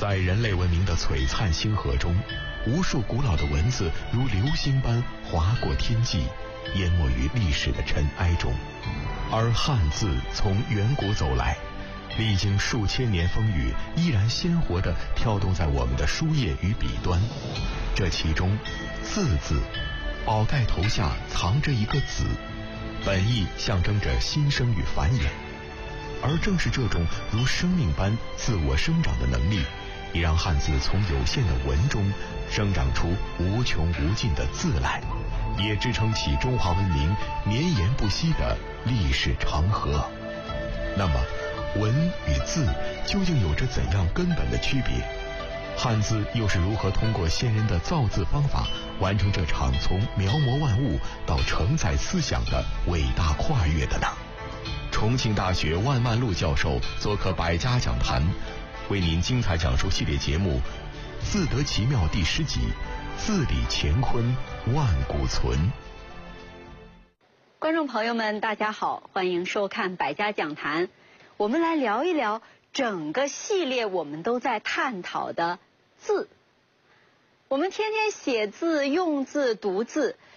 在人类文明的璀璨星河中，无数古老的文字如流星般划过天际，淹没于历史的尘埃中。而汉字从远古走来，历经数千年风雨，依然鲜活地跳动在我们的书页与笔端。这其中，字字宝盖头下藏着一个子，本意象征着新生与繁衍。而正是这种如生命般自我生长的能力，也让汉字从有限的文中生长出无穷无尽的字来，也支撑起中华文明绵延不息的历史长河。那么文与字究竟有着怎样根本的区别？汉字又是如何通过先人的造字方法，完成这场从描摹万物到承载思想的伟大跨越的呢？重庆大学万万路教授做客百家讲坛，为您精彩讲述系列节目《字得其妙》第10集，字里乾坤万古存。 观众朋友们大家好，欢迎收看百家讲坛。我们来聊一聊整个系列我们都在探讨的字。我们天天写字、用字、读字，